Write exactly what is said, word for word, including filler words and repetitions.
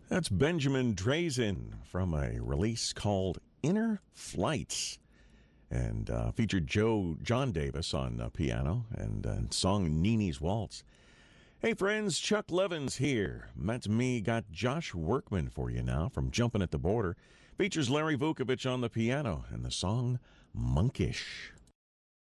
That's Benjamin Drazen from a release called Inner Flights, and uh, featured Joe John Davis on uh, piano and uh, song Nini's Waltz. Hey friends, Chuck Levins here. That's me. Got Josh Workman for you now from Jumpin' at the Border. Features Larry Vukovich on the piano and the song Monkish.